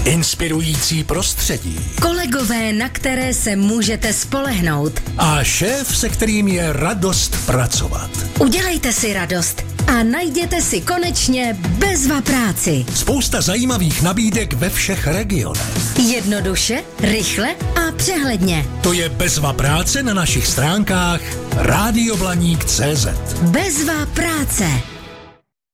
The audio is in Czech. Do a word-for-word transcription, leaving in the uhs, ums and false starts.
inspirující prostředí, kolegové, na které se můžete spolehnout a šéf, se kterým je radost pracovat. Udělejte si radost a najděte si konečně Bezva práci. Spousta zajímavých nabídek ve všech regionech. Jednoduše, rychle a přehledně. To je Bezva práce na našich stránkách rádio blaník tečka cé zet. Bezva práce.